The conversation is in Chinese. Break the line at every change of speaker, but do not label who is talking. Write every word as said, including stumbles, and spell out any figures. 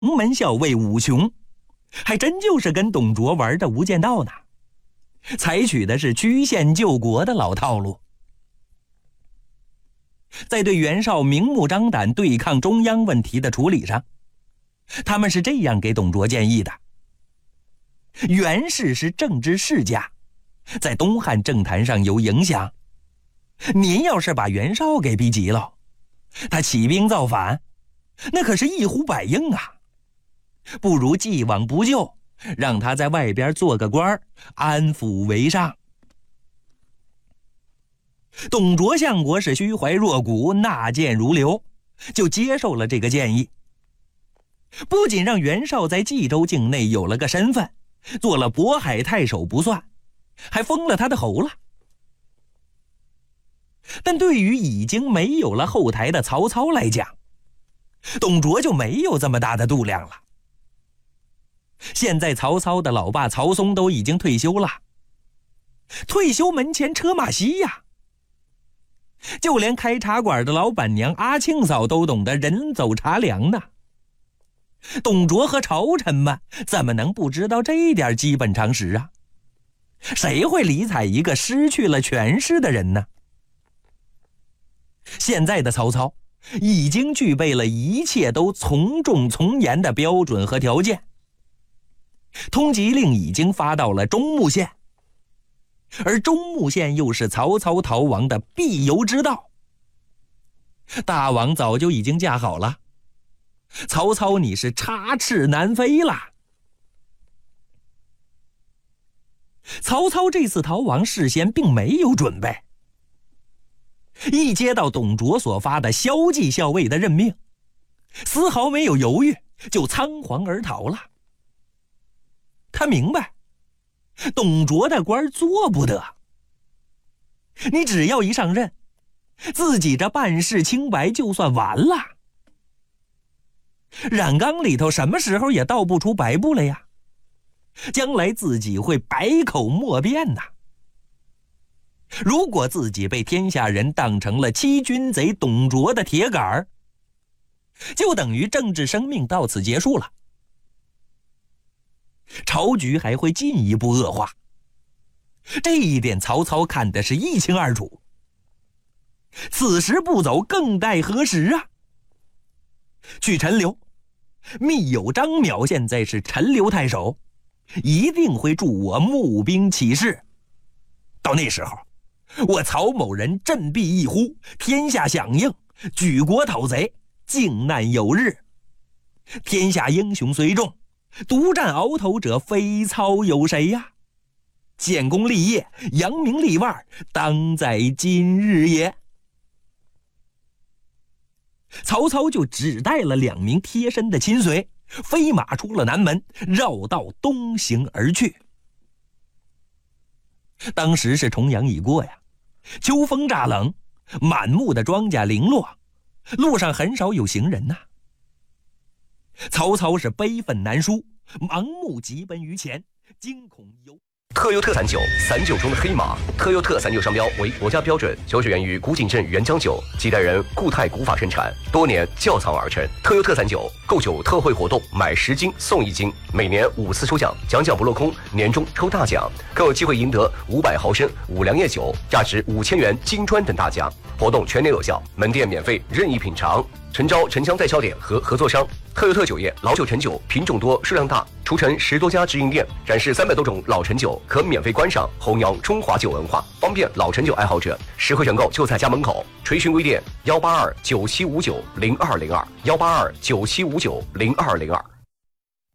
门校尉武雄，还真就是跟董卓玩的无间道呢，采取的是曲线救国的老套路。在对袁绍明目张胆对抗中央问题的处理上，他们是这样给董卓建议的：袁氏是政治世家，在东汉政坛上有影响，您要是把袁绍给逼急了，他起兵造反，那可是一呼百应啊，不如既往不咎，让他在外边做个官，安抚为上。董卓相国是虚怀若谷，纳谏如流，就接受了这个建议。不仅让袁绍在冀州境内有了个身份，做了渤海太守不算，还封了他的侯了。但对于已经没有了后台的曹操来讲，董卓就没有这么大的度量了。现在曹操的老爸曹嵩都已经退休了，退休门前车马稀呀，就连开茶馆的老板娘阿庆嫂都懂得人走茶凉呢。董卓和朝臣们怎么能不知道这一点基本常识啊？谁会理睬一个失去了权势的人呢？现在的曹操已经具备了一切都从重从严的标准和条件。通缉令已经发到了中牟县，而中牟县又是曹操逃亡的必由之道。大王早就已经架好了，曹操你是插翅难飞了。曹操这次逃亡事先并没有准备，一接到董卓所发的骁骑校尉的任命，丝毫没有犹豫，就仓皇而逃了。他明白，董卓的官做不得，你只要一上任，自己这办事清白就算完了。染缸里头什么时候也倒不出白布来呀，将来自己会百口莫辩呐。如果自己被天下人当成了欺君贼董卓的铁杆，就等于政治生命到此结束了，朝局还会进一步恶化。这一点曹操看的是一清二楚，此时不走更待何时啊？去陈留，密友张邈现在是陈留太守，一定会助我募兵起事。到那时候，我曹某人振臂一呼，天下响应，举国讨贼，靖难有日。天下英雄虽众，独占鳌头者非操有谁呀？建功立业，扬名立万，当在今日也。曹操就只带了两名贴身的亲随，飞马出了南门，绕道东行而去。当时是重阳已过呀，秋风乍冷，满目的庄稼零落，路上很少有行人呐。曹操是悲愤难书，盲目疾奔于前，惊恐忧。
特优特散酒，散酒中的黑马。特优特散酒商标为国家标准，酒水源于古井镇原浆酒，几代人固态古法生产，多年窖藏而成。特优特散酒购酒特惠活动，买十斤送一斤，每年五次抽奖，奖奖不落空，年终抽大奖，更有机会赢得五百毫升五粮液酒，价值五千元金砖等大奖。活动全年有效，门店免费任意品尝。诚招城乡代销点和合作商。特优特酒业老酒陈酒品种多数量大，除陈十多家直营店，展示三百多种老陈酒，可免费观赏，弘扬中华酒文化，方便老陈酒爱好者实惠选购就在家门口。垂询微店幺八二九七五九零二零二幺八二九七五九零二零二。